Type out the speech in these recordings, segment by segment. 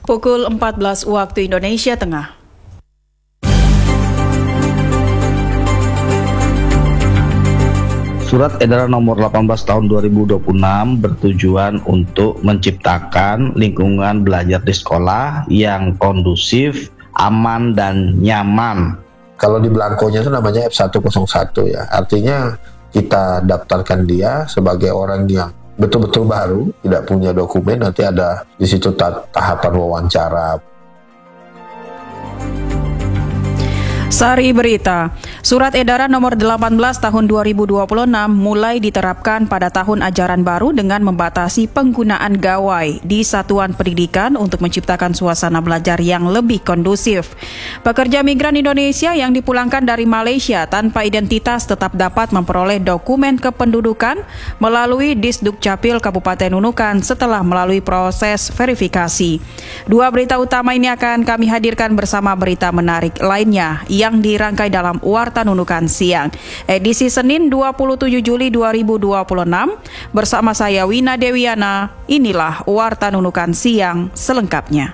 Pukul 14 waktu Indonesia Tengah. Surat edaran nomor 18 tahun 2026 bertujuan untuk menciptakan lingkungan belajar di sekolah yang kondusif, aman, dan nyaman. Kalau di belangkonya itu namanya F101 ya, artinya kita daftarkan dia sebagai orang yang betul-betul baru, tidak punya dokumen, nanti ada di situ tahapan wawancara. Sari Berita, Surat Edaran Nomor 18 Tahun 2026 mulai diterapkan pada tahun ajaran baru dengan membatasi penggunaan gawai di satuan pendidikan untuk menciptakan suasana belajar yang lebih kondusif. Pekerja migran Indonesia yang dipulangkan dari Malaysia tanpa identitas tetap dapat memperoleh dokumen kependudukan melalui Disdukcapil Kabupaten Nunukan setelah melalui proses verifikasi. Dua berita utama ini akan kami hadirkan bersama berita menarik lainnya yang dirangkai dalam Warta Nunukan Siang, edisi Senin 27 Juli 2026, bersama saya Wina Dewiana. Inilah Warta Nunukan Siang selengkapnya.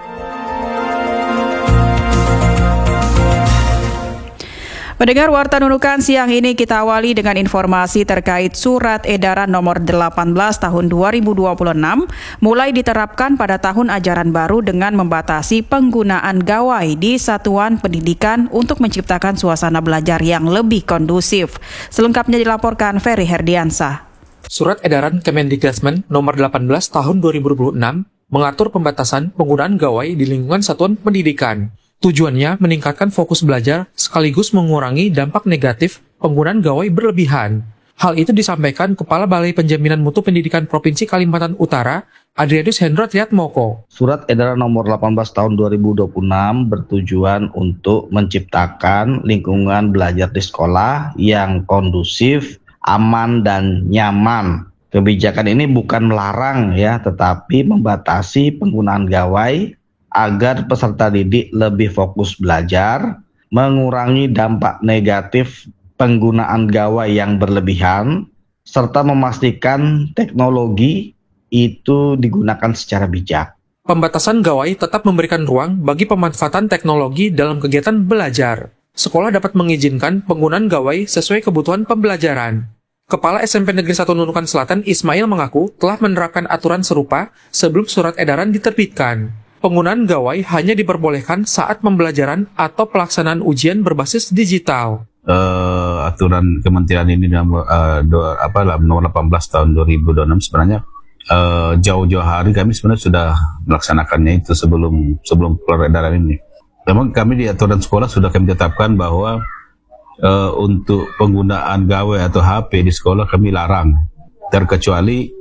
Pendengar Warta Nunukan siang ini kita awali dengan informasi terkait Surat Edaran Nomor 18 Tahun 2026 mulai diterapkan pada tahun ajaran baru dengan membatasi penggunaan gawai di satuan pendidikan untuk menciptakan suasana belajar yang lebih kondusif. Selengkapnya dilaporkan Ferry Herdiansah. Surat Edaran Kemendikbud Nomor 18 Tahun 2026 mengatur pembatasan penggunaan gawai di lingkungan satuan pendidikan. Tujuannya meningkatkan fokus belajar sekaligus mengurangi dampak negatif penggunaan gawai berlebihan. Hal itu disampaikan Kepala Balai Penjaminan Mutu Pendidikan Provinsi Kalimantan Utara, Adrianus Hendro Triatmoko. Surat edaran nomor 18 tahun 2026 bertujuan untuk menciptakan lingkungan belajar di sekolah yang kondusif, aman, dan nyaman. Kebijakan ini bukan melarang ya, tetapi membatasi penggunaan gawai agar peserta didik lebih fokus belajar, mengurangi dampak negatif penggunaan gawai yang berlebihan, serta memastikan teknologi itu digunakan secara bijak. Pembatasan gawai tetap memberikan ruang bagi pemanfaatan teknologi dalam kegiatan belajar. Sekolah dapat mengizinkan penggunaan gawai sesuai kebutuhan pembelajaran. Kepala SMP Negeri 1 Nunukan Selatan Ismail mengaku telah menerapkan aturan serupa sebelum surat edaran diterbitkan. Penggunaan gawai hanya diperbolehkan saat pembelajaran atau pelaksanaan ujian berbasis digital. Aturan kementerian ini nomor 18 tahun 2026 sebenarnya jauh-jauh hari kami sebenarnya sudah melaksanakannya itu sebelum keluar edaran ini. Memang kami di aturan sekolah sudah kami tetapkan bahwa untuk penggunaan gawai atau HP di sekolah kami larang, terkecuali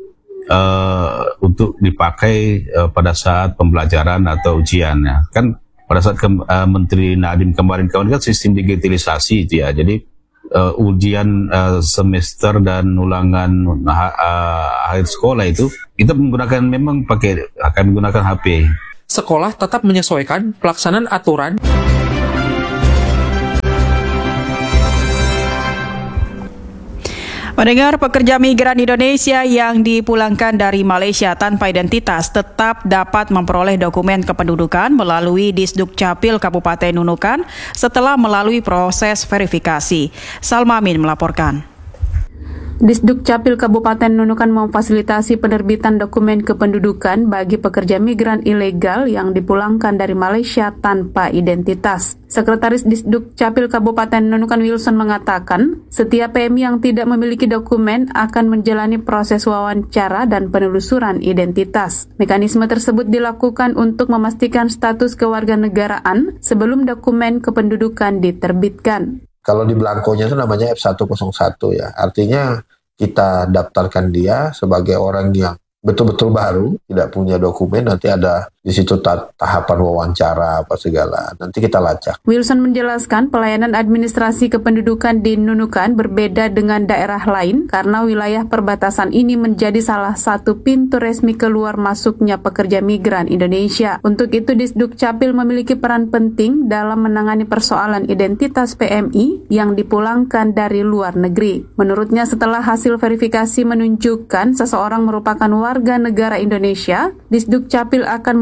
untuk dipakai pada saat pembelajaran atau ujiannya. Kan pada saat Menteri Nadiem kemarin kan sistem digitalisasi itu ya. Jadi ujian semester dan ulangan akhir sekolah itu kita akan menggunakan HP. Sekolah tetap menyesuaikan pelaksanaan aturan. Pendengar, pekerja migran Indonesia yang dipulangkan dari Malaysia tanpa identitas tetap dapat memperoleh dokumen kependudukan melalui Disdukcapil Kabupaten Nunukan setelah melalui proses verifikasi. Salma Amin melaporkan. Disdukcapil Kabupaten Nunukan memfasilitasi penerbitan dokumen kependudukan bagi pekerja migran ilegal yang dipulangkan dari Malaysia tanpa identitas. Sekretaris Disdukcapil Kabupaten Nunukan Wilson mengatakan, setiap PMI yang tidak memiliki dokumen akan menjalani proses wawancara dan penelusuran identitas. Mekanisme tersebut dilakukan untuk memastikan status kewarganegaraan sebelum dokumen kependudukan diterbitkan. Kalau di belangkonya itu namanya F101 ya, artinya kita daftarkan dia sebagai orang yang betul-betul baru, tidak punya dokumen, nanti ada di situ tahapan wawancara apa segala. Nanti kita lacak. Wilson menjelaskan pelayanan administrasi kependudukan di Nunukan berbeda dengan daerah lain karena wilayah perbatasan ini menjadi salah satu pintu resmi keluar masuknya pekerja migran Indonesia. Untuk itu Disdukcapil memiliki peran penting dalam menangani persoalan identitas PMI yang dipulangkan dari luar negeri. Menurutnya setelah hasil verifikasi menunjukkan seseorang merupakan warga negara Indonesia, Disdukcapil akan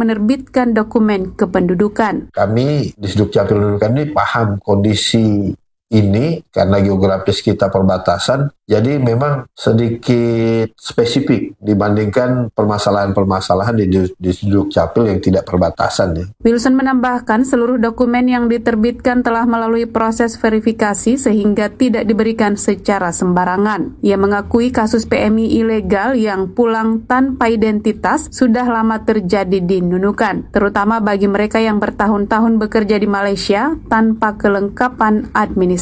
menerbitkan dokumen kependudukan. Kami di Sdukcapil Kependudukan ini paham kondisi ini karena geografis kita perbatasan, jadi memang sedikit spesifik dibandingkan permasalahan-permasalahan di Sdukcapil yang tidak perbatasan ya. Wilson menambahkan seluruh dokumen yang diterbitkan telah melalui proses verifikasi sehingga tidak diberikan secara sembarangan. Ia mengakui kasus PMI ilegal yang pulang tanpa identitas sudah lama terjadi di Nunukan, terutama bagi mereka yang bertahun-tahun bekerja di Malaysia tanpa kelengkapan administrasi.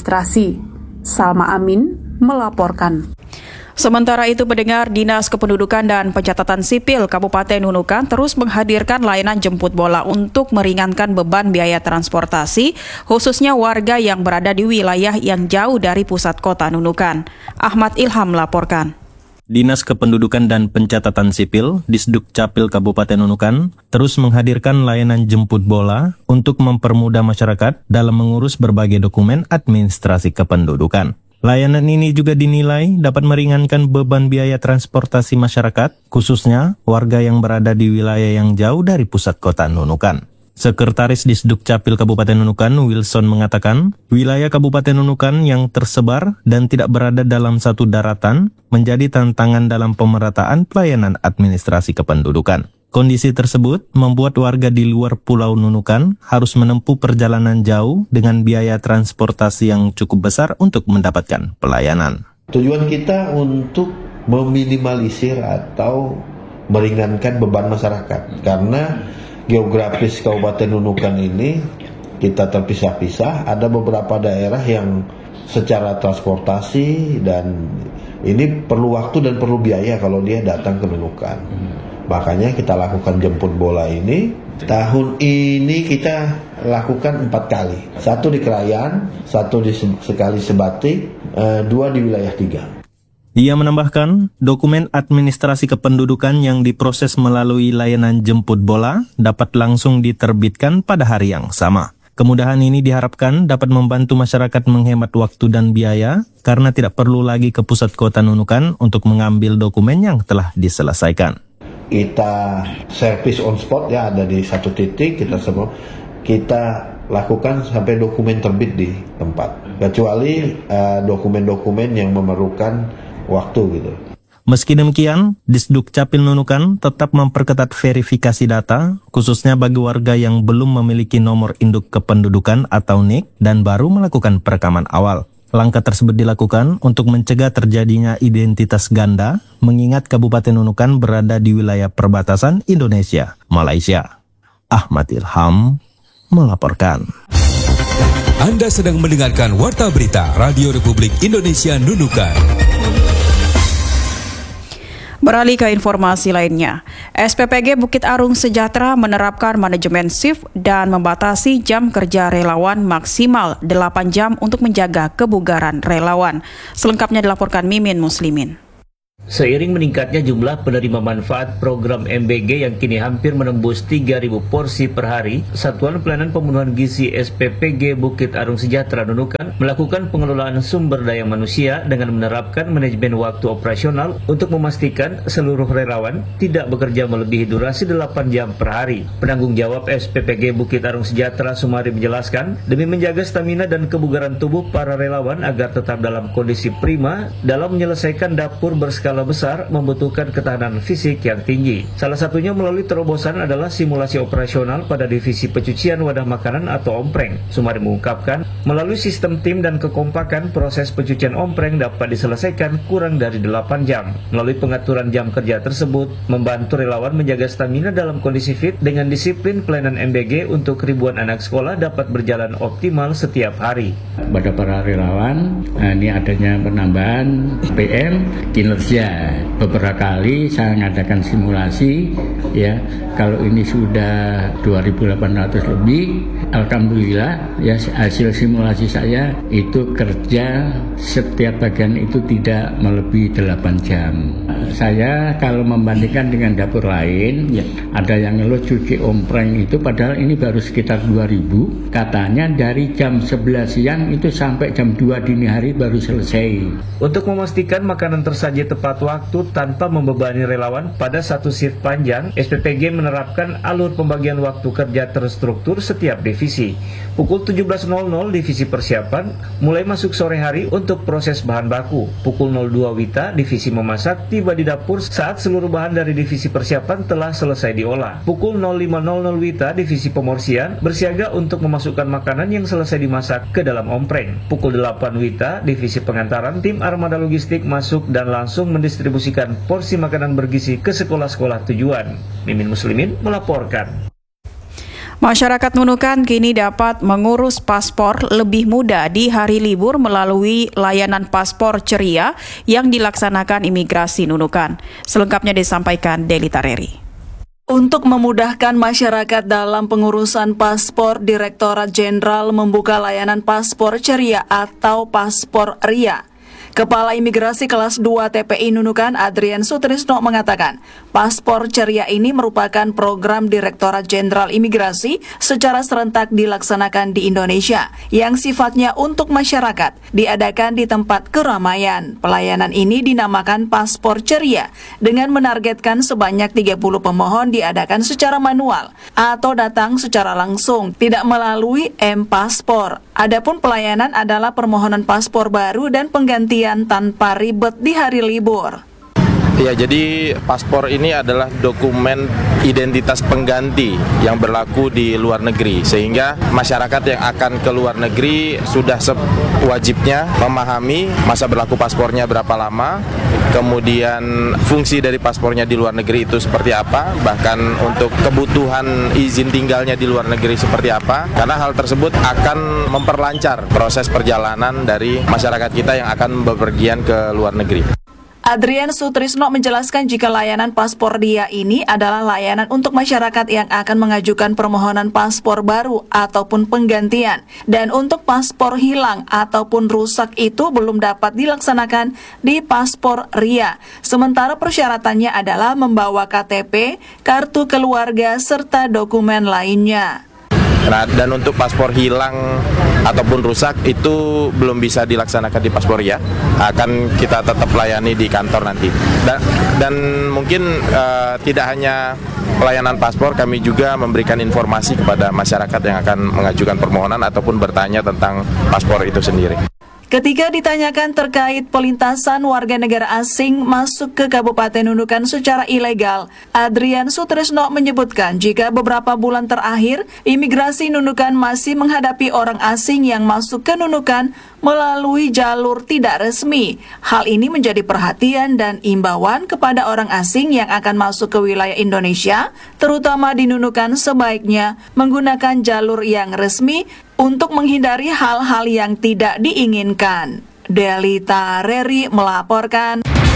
Salma Amin melaporkan. Sementara itu, pendengar, Dinas Kependudukan dan Pencatatan Sipil Kabupaten Nunukan terus menghadirkan layanan jemput bola untuk meringankan beban biaya transportasi, khususnya warga yang berada di wilayah yang jauh dari pusat kota Nunukan. Ahmad Ilham melaporkan. Dinas Kependudukan dan Pencatatan Sipil Disdukcapil Kabupaten Nunukan terus menghadirkan layanan jemput bola untuk mempermudah masyarakat dalam mengurus berbagai dokumen administrasi kependudukan. Layanan ini juga dinilai dapat meringankan beban biaya transportasi masyarakat, khususnya warga yang berada di wilayah yang jauh dari pusat kota Nunukan. Sekretaris Disdukcapil Kabupaten Nunukan, Wilson, mengatakan, wilayah Kabupaten Nunukan yang tersebar dan tidak berada dalam satu daratan menjadi tantangan dalam pemerataan pelayanan administrasi kependudukan. Kondisi tersebut membuat warga di luar Pulau Nunukan harus menempuh perjalanan jauh dengan biaya transportasi yang cukup besar untuk mendapatkan pelayanan. Tujuan kita untuk meminimalisir atau meringankan beban masyarakat, karena geografis Kabupaten Nunukan ini kita terpisah-pisah, ada beberapa daerah yang secara transportasi dan ini perlu waktu dan perlu biaya kalau dia datang ke Nunukan. Makanya kita lakukan jemput bola ini. Tahun ini kita lakukan 4 kali. 1 di Krayan, 1 di Sekali Sebatik, 2 di wilayah 3. Ia menambahkan, dokumen administrasi kependudukan yang diproses melalui layanan jemput bola dapat langsung diterbitkan pada hari yang sama. Kemudahan ini diharapkan dapat membantu masyarakat menghemat waktu dan biaya karena tidak perlu lagi ke pusat kota Nunukan untuk mengambil dokumen yang telah diselesaikan. Kita service on spot ya, ada di satu titik, kita lakukan sampai dokumen terbit di tempat. Kecuali dokumen-dokumen yang memerlukan waktu gitu. Meski demikian, Disdukcapil Nunukan tetap memperketat verifikasi data, khususnya bagi warga yang belum memiliki nomor induk kependudukan atau NIK dan baru melakukan perekaman awal. Langkah tersebut dilakukan untuk mencegah terjadinya identitas ganda, mengingat Kabupaten Nunukan berada di wilayah perbatasan Indonesia, Malaysia. Ahmad Ilham melaporkan. Anda sedang mendengarkan Warta Berita Radio Republik Indonesia Nunukan. Beralih ke informasi lainnya, SPPG Bukit Arung Sejahtera menerapkan manajemen shift dan membatasi jam kerja relawan maksimal 8 jam untuk menjaga kebugaran relawan. Selengkapnya dilaporkan Mimin Muslimin. Seiring meningkatnya jumlah penerima manfaat program MBG yang kini hampir menembus 3.000 porsi per hari, Satuan Pelayanan Pemenuhan Gizi SPPG Bukit Arung Sejahtera Nunukan melakukan pengelolaan sumber daya manusia dengan menerapkan manajemen waktu operasional untuk memastikan seluruh relawan tidak bekerja melebihi durasi 8 jam per hari. Penanggung jawab SPPG Bukit Arung Sejahtera Sumari menjelaskan, demi menjaga stamina dan kebugaran tubuh para relawan agar tetap dalam kondisi prima dalam menyelesaikan dapur berskala besar membutuhkan ketahanan fisik yang tinggi. Salah satunya melalui terobosan adalah simulasi operasional pada divisi pencucian wadah makanan atau ompreng. Sumari mengungkapkan, melalui sistem tim dan kekompakan, proses pencucian ompreng dapat diselesaikan kurang dari 8 jam. Melalui pengaturan jam kerja tersebut, membantu relawan menjaga stamina dalam kondisi fit dengan disiplin pelayanan MBG untuk ribuan anak sekolah dapat berjalan optimal setiap hari. Pada para relawan, ini adanya penambahan PM kinerja. Beberapa kali saya mengadakan simulasi, ya kalau ini sudah 2.800 lebih, alhamdulillah ya hasil simulasi simulasi saya itu kerja setiap bagian itu tidak melebihi 8 jam. Saya kalau membandingkan dengan dapur lain, ada yang ngeluh cuci ompreng itu padahal ini baru sekitar 2.000. Katanya dari jam 11 siang itu sampai jam 2 dini hari baru selesai. Untuk memastikan makanan tersaji tepat waktu tanpa membebani relawan pada satu shift panjang, SPPG menerapkan alur pembagian waktu kerja terstruktur setiap divisi. Pukul 17.00 divisi persiapan mulai masuk sore hari untuk proses bahan baku. Pukul 02 WITA divisi memasak tiba di dapur saat seluruh bahan dari divisi persiapan telah selesai diolah. Pukul 05.00 WITA divisi pemorsian bersiaga untuk memasukkan makanan yang selesai dimasak ke dalam ompreng. Pukul 8 WITA divisi pengantaran tim armada logistik masuk dan langsung mendistribusikan porsi makanan bergizi ke sekolah-sekolah tujuan. Mimin Muslimin melaporkan. Masyarakat Nunukan kini dapat mengurus paspor lebih mudah di hari libur melalui layanan paspor ceria yang dilaksanakan Imigrasi Nunukan. Selengkapnya disampaikan Deli Tareri. Untuk memudahkan masyarakat dalam pengurusan paspor, Direktorat Jenderal membuka layanan paspor ceria atau paspor RIA. Kepala Imigrasi Kelas 2 TPI Nunukan, Adrian Sutrisno, mengatakan paspor ceria ini merupakan program Direktorat Jenderal Imigrasi secara serentak dilaksanakan di Indonesia yang sifatnya untuk masyarakat, diadakan di tempat keramaian. Pelayanan ini dinamakan paspor ceria dengan menargetkan sebanyak 30 pemohon diadakan secara manual atau datang secara langsung, tidak melalui M-Paspor. Adapun pelayanan adalah permohonan paspor baru dan penggantian tanpa ribet di hari libur. Ya, jadi paspor ini adalah dokumen identitas pengganti yang berlaku di luar negeri, sehingga masyarakat yang akan ke luar negeri sudah sewajibnya memahami masa berlaku paspornya berapa lama, kemudian fungsi dari paspornya di luar negeri itu seperti apa, bahkan untuk kebutuhan izin tinggalnya di luar negeri seperti apa, karena hal tersebut akan memperlancar proses perjalanan dari masyarakat kita yang akan bepergian ke luar negeri. Adrian Sutrisno menjelaskan jika layanan paspor RIA ini adalah layanan untuk masyarakat yang akan mengajukan permohonan paspor baru ataupun penggantian, dan untuk paspor hilang ataupun rusak itu belum dapat dilaksanakan di paspor RIA. Sementara persyaratannya adalah membawa KTP, kartu keluarga, serta dokumen lainnya. Nah, dan untuk paspor hilang ataupun rusak itu belum bisa dilaksanakan di paspor ya, akan kita tetap layani di kantor nanti. Dan mungkin tidak hanya pelayanan paspor, kami juga memberikan informasi kepada masyarakat yang akan mengajukan permohonan ataupun bertanya tentang paspor itu sendiri. Ketika ditanyakan terkait pelintasan warga negara asing masuk ke Kabupaten Nunukan secara ilegal, Adrian Sutrisno menyebutkan jika beberapa bulan terakhir, Imigrasi Nunukan masih menghadapi orang asing yang masuk ke Nunukan melalui jalur tidak resmi. Hal ini menjadi perhatian dan imbauan kepada orang asing yang akan masuk ke wilayah Indonesia, terutama di Nunukan, sebaiknya menggunakan jalur yang resmi untuk menghindari hal-hal yang tidak diinginkan. Deli Tareri melaporkan.